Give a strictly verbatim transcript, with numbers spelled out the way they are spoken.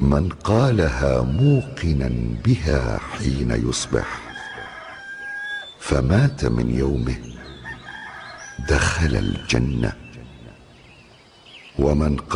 من قالها موقنا بها حين يصبح فمات من يومه دخل الجنة، ومن